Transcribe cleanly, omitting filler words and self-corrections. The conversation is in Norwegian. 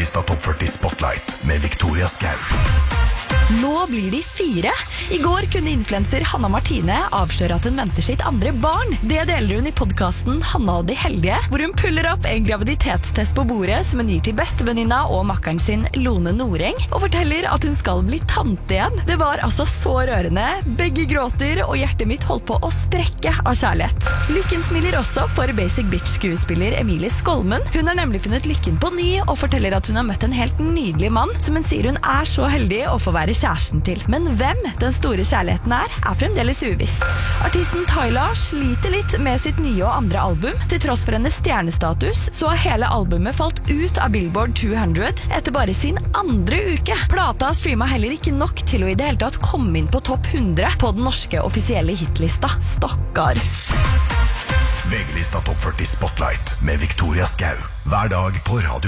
VG-lista Topp 40 Spotlight med Victoria Skau. Nå blir de 4. I går kunne influencer Hanna Martine avsløre at hun venter sitt andre barn. Det deler hun i podcasten Hanna og de heldige, hvor hun puller opp en graviditetstest på bordet som hun gir til bestevenninna og makkeren sin Lone Noreng, og forteller at hun skal bli tante igjen. Det var altså så rørende. Begge gråter, og hjertet mitt holdt på å sprekke av kjærlighet. Lykken smiler også for Basic Bitch-skuespiller Emilie Skolmen. Hun har nemlig funnet lykken på ny, og forteller at hun har møtt en helt nydelig mann, som hun sier hun er så heldig å få være kjæresten til. Men hvem den store kjærligheten er fremdeles uvisst. Artisten Tyla sliter litt med sitt nye og andre album. Til tross for hennes stjernestatus, så har hele albumet falt ut av Billboard 200 etter bare sin andre uke. Plata streamet heller ikke nok til å i det hele tatt komme inn på topp 100 på den norske offisielle hitlista. Stakkar. VG-lista Topp 40 Spotlight med Victoria Skau. Hver dag på Radio